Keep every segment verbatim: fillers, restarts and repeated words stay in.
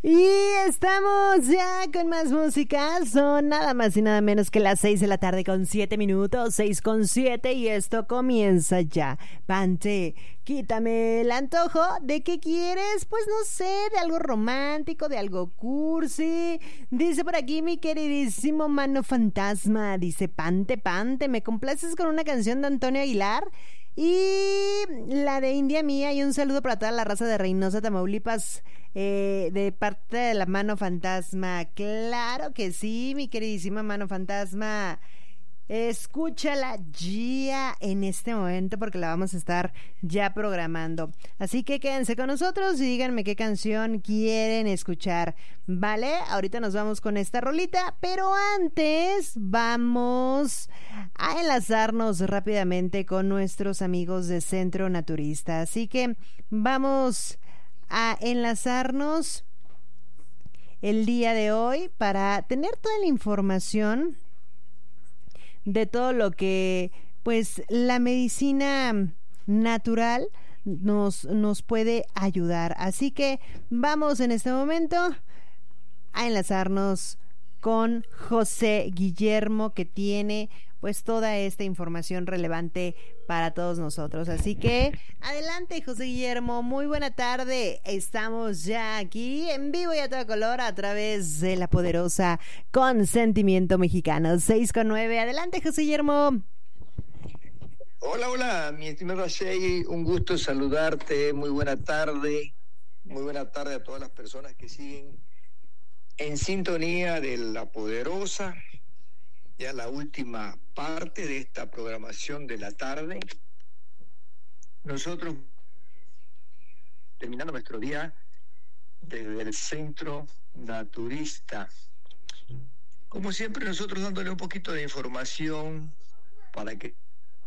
Y estamos ya con más música. Son nada más y nada menos que las seis de la tarde con siete minutos, seis con siete, y esto comienza ya. Pante, quítame el antojo. ¿De qué quieres? Pues no sé, de algo romántico, de algo cursi. Dice por aquí mi queridísimo Mano Fantasma. Dice, Pante, Pante, ¿me complaces con una canción de Antonio Aguilar? Y la de India Mía, y un saludo para toda la raza de Reynosa, Tamaulipas, eh, de parte de la Mano Fantasma. Claro que sí, mi queridísima Mano Fantasma. Escúchala ya en este momento porque la vamos a estar ya programando. Así que quédense con nosotros y díganme qué canción quieren escuchar. Vale, ahorita nos vamos con esta rolita, pero antes vamos a enlazarnos rápidamente con nuestros amigos de Centro Naturista. Así que vamos a enlazarnos el día de hoy para tener toda la información de todo lo que pues la medicina natural nos, nos puede ayudar. Así que vamos en este momento a enlazarnos con José Guillermo, que tiene pues toda esta información relevante para todos nosotros. Así que adelante, José Guillermo, muy buena tarde. Estamos ya aquí en vivo y a todo color a través de la poderosa Consentimiento Mexicano seis con nueve. Adelante, José Guillermo. Hola, hola, mi estimado Shey, un gusto saludarte. Muy buena tarde. Muy buena tarde a todas las personas que siguen en sintonía de la poderosa. Ya la última parte de esta programación de la tarde. Nosotros, terminando nuestro día desde el Centro Naturista. Como siempre, nosotros dándole un poquito de información para que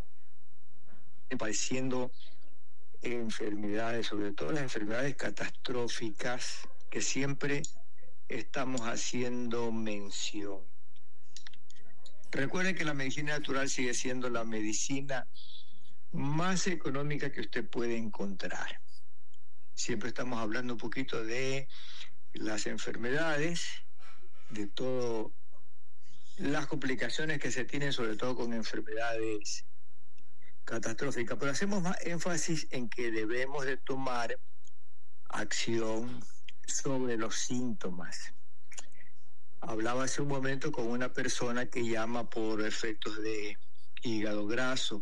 estén padeciendo enfermedades, sobre todo las enfermedades catastróficas que siempre estamos haciendo mención. Recuerden que la medicina natural sigue siendo la medicina más económica que usted puede encontrar. Siempre estamos hablando un poquito de las enfermedades, de todas las complicaciones que se tienen, sobre todo con enfermedades catastróficas, pero hacemos más énfasis en que debemos de tomar acción sobre los síntomas. Hablaba hace un momento con una persona que llama por efectos de hígado graso,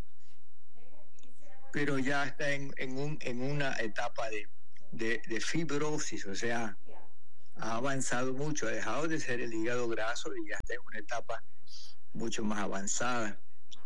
pero ya está en, en, un, en una etapa de, de, de fibrosis, o sea, ha avanzado mucho, ha dejado de ser el hígado graso y ya está en una etapa mucho más avanzada.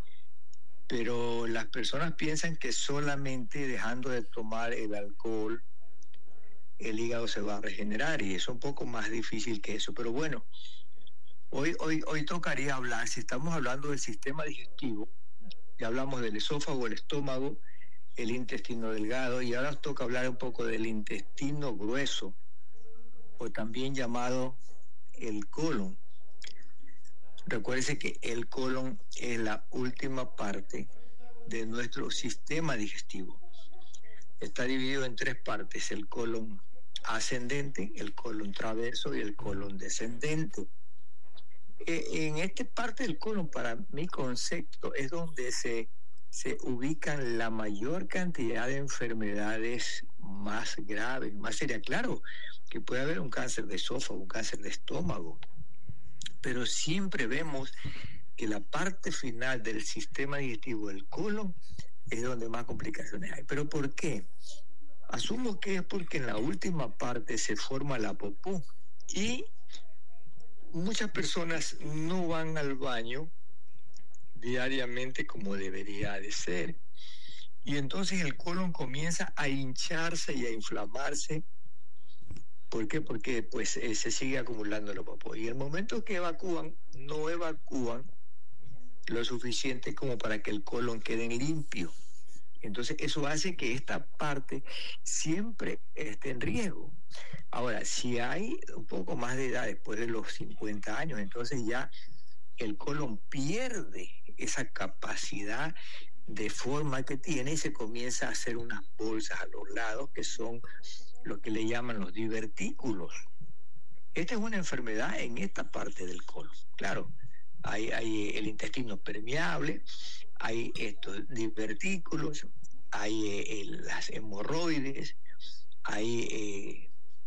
Pero las personas piensan que solamente dejando de tomar el alcohol, el hígado se va a regenerar, y es un poco más difícil que eso. Pero bueno, hoy, hoy, hoy tocaría hablar, si estamos hablando del sistema digestivo, ya hablamos del esófago, el estómago, el intestino delgado, y ahora toca hablar un poco del intestino grueso, o también llamado el colon. Recuérdese que el colon es la última parte de nuestro sistema digestivo. Está dividido en tres partes: el colon ascendente, el colon transverso y el colon descendente. Eh, en esta parte del colon, para mi concepto, es donde se, se ubican la mayor cantidad de enfermedades más graves, más serias. Claro que puede haber un cáncer de esófago, un cáncer de estómago, pero siempre vemos que la parte final del sistema digestivo, el colon, es donde más complicaciones hay. ¿Pero por qué? Asumo que es porque en la última parte se forma la popó y muchas personas no van al baño diariamente como debería de ser. Y entonces el colon comienza a hincharse y a inflamarse. ¿Por qué? Porque pues eh, se sigue acumulando la popó. Y el momento que evacúan, no evacúan lo suficiente como para que el colon quede limpio. Entonces eso hace que esta parte siempre esté en riesgo. Ahora, si hay un poco más de edad después de los cincuenta años, entonces ya el colon pierde esa capacidad de forma que tiene y se comienza a hacer unas bolsas a los lados que son lo que le llaman los divertículos. Esta es una enfermedad en esta parte del colon. Claro, hay, hay el intestino permeable, hay estos divertículos, hay eh, el, las hemorroides, hay eh,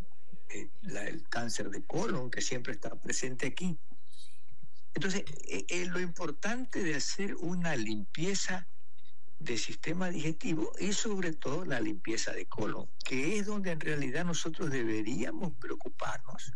eh, la, el cáncer de colon que siempre está presente aquí. Entonces, eh, eh, lo importante de hacer una limpieza del sistema digestivo y sobre todo la limpieza de colon, que es donde en realidad nosotros deberíamos preocuparnos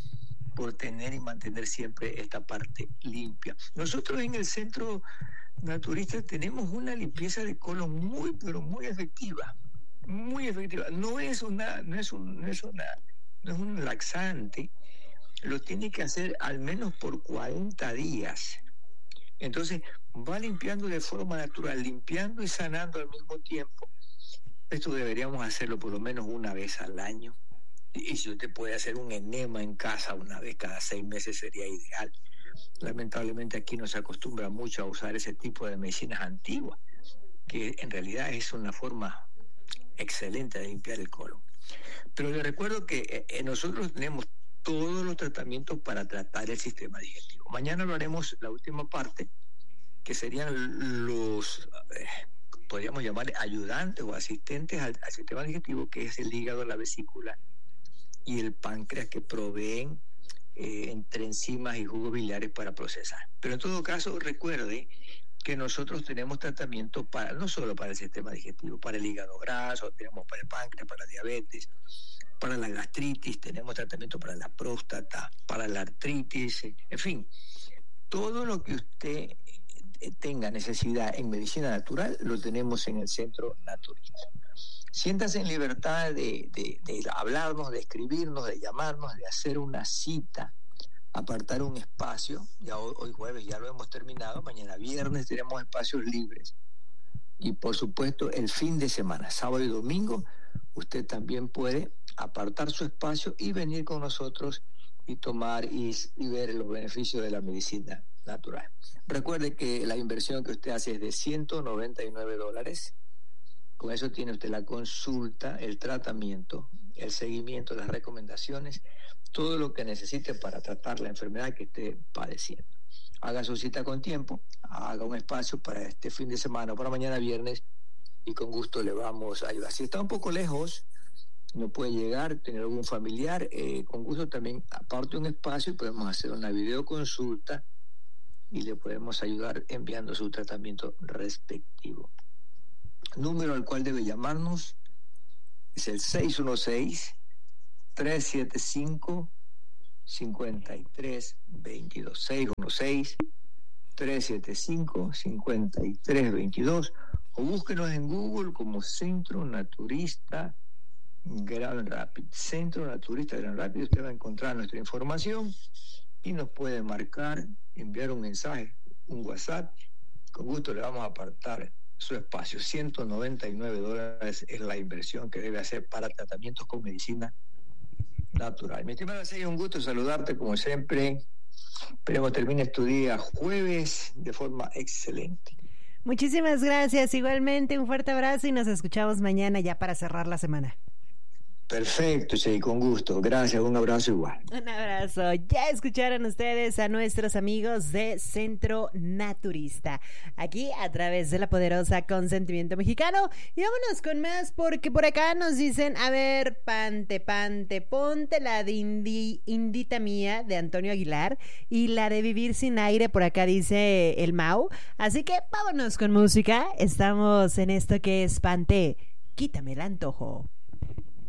por tener y mantener siempre esta parte limpia. Nosotros en el Centro Naturista tenemos una limpieza de colon muy, pero muy efectiva, muy efectiva. No es una, no es un, no es una, no es un laxante, lo tiene que hacer al menos por cuarenta días. Entonces va limpiando de forma natural, limpiando y sanando al mismo tiempo. Esto deberíamos hacerlo por lo menos una vez al año. Y si usted puede hacer un enema en casa una vez cada seis meses sería ideal. Lamentablemente aquí no se acostumbra mucho a usar ese tipo de medicinas antiguas, que en realidad es una forma excelente de limpiar el colon. Pero les recuerdo que eh, nosotros tenemos todos los tratamientos para tratar el sistema digestivo. Mañana lo haremos la última parte, que serían los, eh, podríamos llamar ayudantes o asistentes al, al sistema digestivo, que es el hígado, la vesícula y el páncreas, que proveen eh, entre enzimas y jugos biliares para procesar. Pero en todo caso, recuerde que nosotros tenemos tratamiento para, no solo para el sistema digestivo, para el hígado graso, tenemos para el páncreas, para la diabetes, para la gastritis, tenemos tratamiento para la próstata, para la artritis, en fin, todo lo que usted tenga necesidad en medicina natural lo tenemos en el Centro Naturista. Siéntase en libertad de, de, de hablarnos, de escribirnos, de llamarnos, de hacer una cita, apartar un espacio. Ya hoy, hoy jueves ya lo hemos terminado, mañana viernes tenemos espacios libres. Y por supuesto el fin de semana, sábado y domingo, usted también puede apartar su espacio y venir con nosotros y tomar y, y ver los beneficios de la medicina natural. Recuerde que la inversión que usted hace es de ciento noventa y nueve dólares. Con eso tiene usted la consulta, el tratamiento, el seguimiento, las recomendaciones, todo lo que necesite para tratar la enfermedad que esté padeciendo. Haga su cita con tiempo, haga un espacio para este fin de semana o para mañana viernes y con gusto le vamos a ayudar. Si está un poco lejos, no puede llegar, tener algún familiar, eh, con gusto también aparte un espacio y podemos hacer una videoconsulta y le podemos ayudar enviando su tratamiento respectivo. Número al cual debe llamarnos es el seis uno seis, tres siete cinco, cinco tres dos dos. seis uno seis, tres siete cinco, cinco tres dos dos o búsquenos en Google como Centro Naturista Gran Rápido. Centro Naturista Gran Rápido, usted va a encontrar nuestra información y nos puede marcar, enviar un mensaje, un WhatsApp. Con gusto le vamos a apartar su espacio. ciento noventa y nueve dólares es la inversión que debe hacer para tratamientos con medicina natural. Mi estimada Celia, un gusto saludarte como siempre. Esperemos termine tu día jueves de forma excelente. Muchísimas gracias, igualmente un fuerte abrazo y nos escuchamos mañana ya para cerrar la semana. Perfecto, sí, con gusto. Gracias, un abrazo igual. Un abrazo. Ya escucharon ustedes a nuestros amigos de Centro Naturista, aquí a través de la poderosa Consentimiento Mexicano. Y vámonos con más, porque por acá nos dicen, a ver, pante, pante, ponte la de Indi, Indita Mía de Antonio Aguilar y la de Vivir Sin Aire, por acá dice el Mau. Así que vámonos con música. Estamos en esto que es Pante, quítame el antojo.